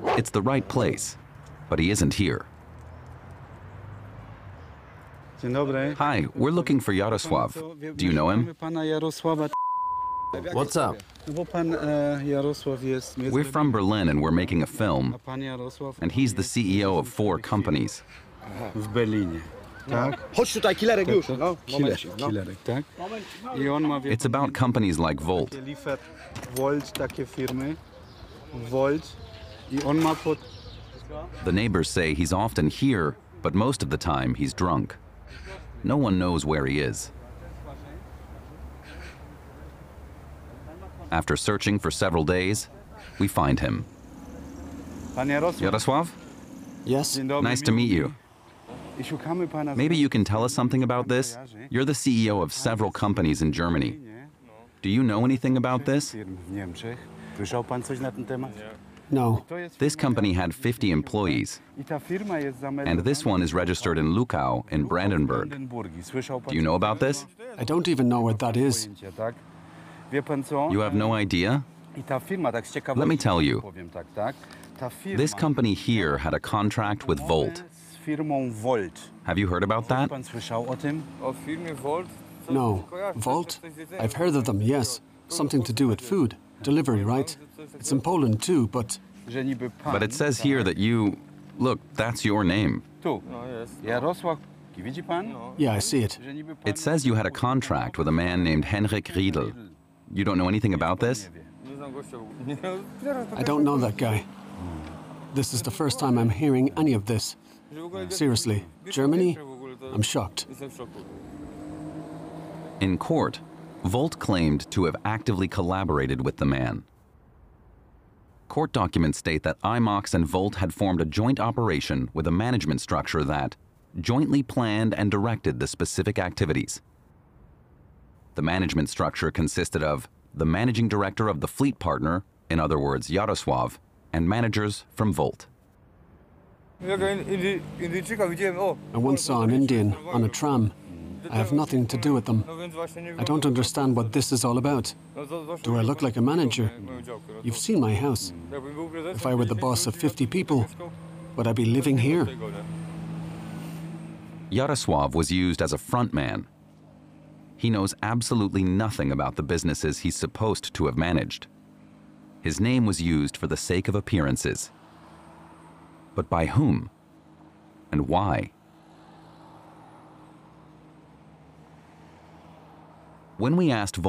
It's the right place, but he isn't here. Hi, we're looking for Jarosław. Do you know him? What's up? We're from Berlin and we're making a film, and he's the CEO of 4 companies. It's about companies like Volt. The neighbors say he's often here, but most of the time he's drunk. No one knows where he is. After searching for several days, we find him. Jarosław? Yes? Nice to meet you. Maybe you can tell us something about this? You're the CEO of several companies in Germany. Do you know anything about this? No. This company had 50 employees, and this one is registered in Lukau in Brandenburg. Do you know about this? I don't even know what that is. You have no idea? Let me tell you. This company here had a contract with Volt. Have you heard about that? No. Volt? I've heard of them, yes. Something to do with food. Delivery, right? It's in Poland too, but... But it says here that you... Look, that's your name. Yeah, I see it. It says you had a contract with a man named Henrik Riedel. You don't know anything about this? I don't know that guy. This is the first time I'm hearing any of this. Seriously, Germany? I'm shocked. In court, Volt claimed to have actively collaborated with the man. Court documents state that IMOX and Volt had formed a joint operation with a management structure that jointly planned and directed the specific activities. The management structure consisted of the managing director of the fleet partner, in other words, Jarosław, and managers from Volt. I once saw an Indian on a tram. I have nothing to do with them. I don't understand what this is all about. Do I look like a manager? You've seen my house. If I were the boss of 50 people, would I be living here? Jarosław was used as a frontman. He knows absolutely nothing about the businesses he's supposed to have managed. His name was used for the sake of appearances. But by whom? And why? When we asked